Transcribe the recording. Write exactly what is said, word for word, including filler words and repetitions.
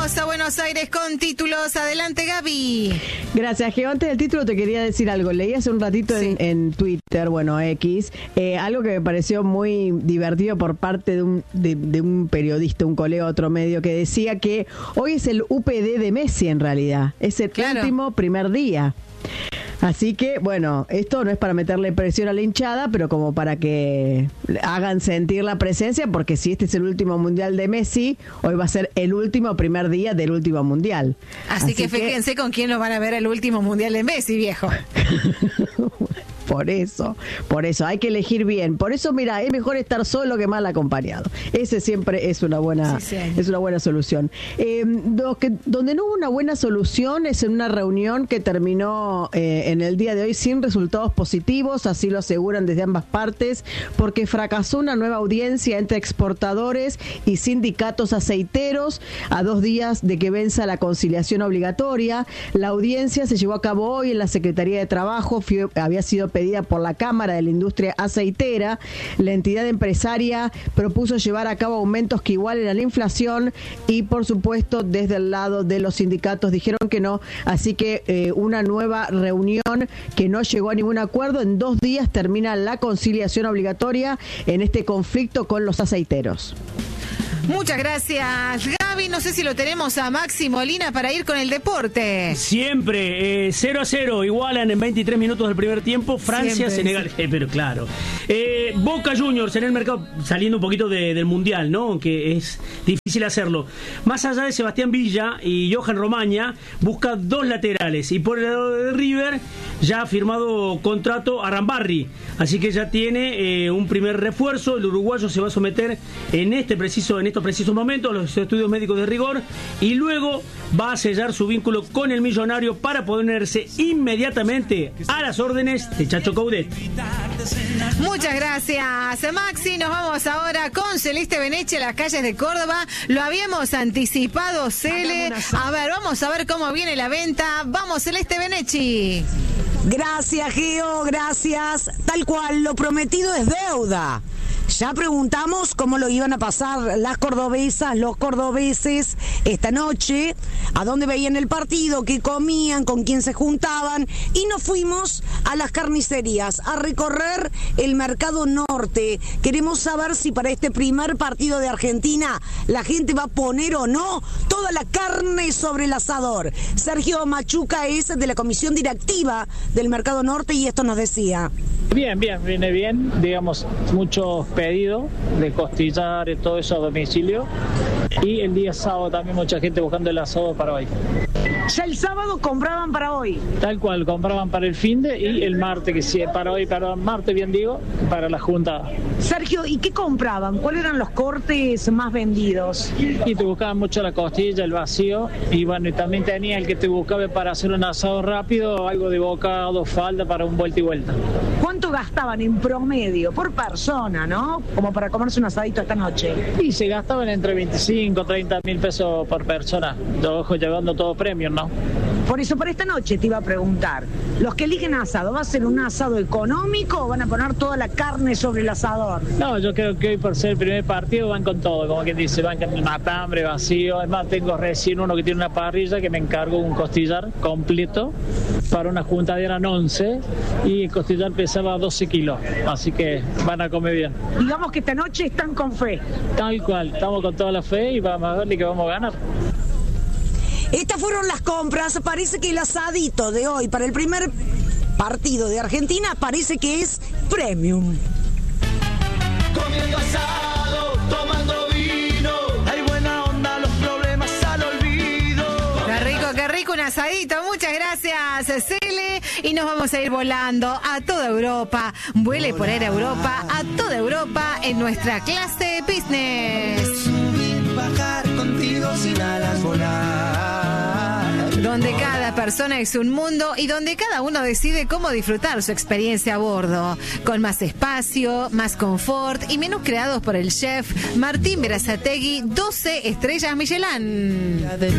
A Buenos Aires con títulos. Adelante, Gaby. Gracias, Geo. Antes del título te quería decir algo. Leí hace un ratito sí. en, en Twitter, bueno, X, eh, algo que me pareció muy divertido por parte de un, de, de un periodista, un colega de otro medio, que decía que hoy es el U P D de Messi en realidad. Es el claro. último primer día. Así que, bueno, esto no es para meterle presión a la hinchada, pero como para que hagan sentir la presencia, porque si este es el último mundial de Messi, hoy va a ser el último primer día del último mundial. Así, Así que, que fíjense con quién nos van a ver el último mundial de Messi, viejo. Por eso, por eso, hay que elegir bien. Por eso, mira, es mejor estar solo que mal acompañado. Ese siempre es una buena, sí, sí. es una buena solución. Eh, do, que, donde no hubo una buena solución es en una reunión que terminó eh, en el día de hoy sin resultados positivos, así lo aseguran desde ambas partes, porque fracasó una nueva audiencia entre exportadores y sindicatos aceiteros a dos días de que venza la conciliación obligatoria. La audiencia se llevó a cabo hoy en la Secretaría de Trabajo, fue, había sido pedida por la Cámara de la Industria Aceitera. La entidad empresaria propuso llevar a cabo aumentos que igualen a la inflación y, por supuesto, desde el lado de los sindicatos dijeron que no, así que eh, una nueva reunión que no llegó a ningún acuerdo. En dos días termina la conciliación obligatoria en este conflicto con los aceiteros. Muchas gracias, Gaby. No sé si lo tenemos a Maxi Molina para ir con el deporte. Siempre, eh, cero a cero, igualan en veintitrés minutos del primer tiempo, Francia, Siempre, Senegal, sí. eh, pero claro. Eh, Boca Juniors en el mercado, saliendo un poquito de, del Mundial, ¿no? Que es difícil hacerlo. Más allá de Sebastián Villa y Johan Romaña, busca dos laterales. Y por el lado de River, ya ha firmado contrato a Rambarri. Así que ya tiene eh, un primer refuerzo. El uruguayo se va a someter en este preciso, en estos precisos momentos a los estudios médicos de rigor y luego va a sellar su vínculo con el millonario para ponerse inmediatamente a las órdenes de Chacho Coudet. Muchas gracias, Maxi. Nos vamos ahora con Celeste Beneche a las calles de Córdoba. Lo habíamos anticipado, Cele. A ver, vamos a ver cómo viene la venta. Vamos, Celeste Benechi. Gracias, Geo, gracias. Tal cual, lo prometido es deuda. Ya preguntamos cómo lo iban a pasar las cordobesas, los cordobeses esta noche, a dónde veían el partido, qué comían, con quién se juntaban, y nos fuimos a las carnicerías a recorrer el mercado norte. Queremos saber si para este primer partido de Argentina la gente va a poner o no toda la carne sobre el asador. Sergio Machuca es de la comisión directiva del mercado norte y esto nos decía. Bien, bien, viene bien, digamos, muchos pedidos de costillar y todo eso a domicilio. Y el día sábado también mucha gente buscando el asado para hoy. Ya el sábado compraban para hoy. Tal cual, compraban para el finde y el martes, que sí, para hoy, para martes bien digo, para la junta. Sergio, ¿y qué compraban? ¿Cuáles eran los cortes más vendidos? Y te buscaban mucho la costilla, el vacío, y bueno, y también tenía el que te buscaba para hacer un asado rápido, algo de bocado, falda para un vuelta y vuelta. ¿Cuánto gastaban en promedio por persona, no? Como para comerse un asadito esta noche. Y se gastaban entre veinticinco, treinta mil pesos por persona, ojo, llevando todo premium, ¿no? Por eso, para esta noche te iba a preguntar, los que eligen asado, ¿va a ser un asado económico o van a poner toda la carne sobre el asador? No, yo creo que hoy por ser el primer partido van con todo, como quien dice, van con el matambre vacío. Además tengo recién uno que tiene una parrilla que me encargo un costillar completo para una juntadera en once y el costillar pesaba doce kilos, así que van a comer bien. Digamos que esta noche están con fe. Tal cual, estamos con toda la fe y vamos a verle que vamos a ganar. Estas fueron las compras. Parece que el asadito de hoy para el primer partido de Argentina parece que es premium. Comiendo asado, tomando vino, hay buena onda, los problemas al olvido. Qué rico, qué rico un asadito. Muchas gracias, Cele. Y nos vamos a ir volando a toda Europa. Vuele por Air Europa a toda Europa en nuestra clase business. Subir, bajar contigo sin alas, volar. Donde cada persona es un mundo y donde cada uno decide cómo disfrutar su experiencia a bordo. Con más espacio, más confort y menús creados por el chef Martín Berazategui, doce estrellas Michelin.